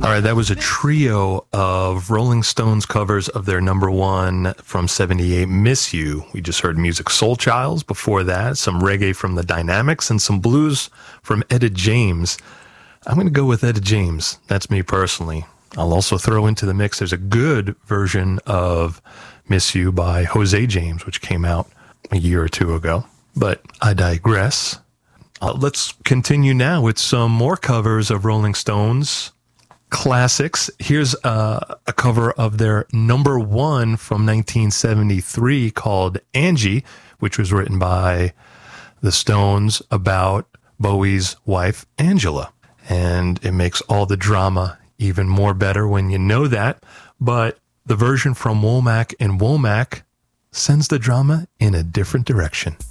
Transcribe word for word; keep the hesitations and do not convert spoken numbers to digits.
All right, that was a trio of Rolling Stones covers of their number one from seventy-eight, Miss You. We just heard Music Soul Childs. Before that, some reggae from the Dynamics and some blues from Etta James. I'm going to go with Etta James. That's me personally. I'll also throw into the mix, there's a good version of Miss You by Jose James, which came out a year or two ago. But I digress. Uh, let's continue now with some more covers of Rolling Stones classics. Here's uh, a cover of their number one from nineteen seventy-three called Angie, which was written by the Stones about Bowie's wife, Angela. And it makes all the drama even more better when you know that. But the version from Womack and Womack sends the drama in a different direction.